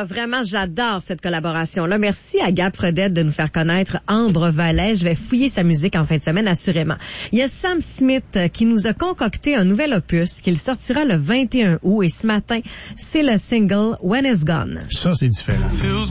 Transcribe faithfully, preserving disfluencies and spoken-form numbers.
Ah, vraiment, j'adore cette collaboration-là. Merci à Gab Fredette de nous faire connaître Ambre Vallée. Je vais fouiller sa musique en fin de semaine, assurément. Il y a Sam Smith qui nous a concocté un nouvel opus qu'il sortira le vingt et un août. Et ce matin, c'est le single When It's Gone. Ça, c'est différent.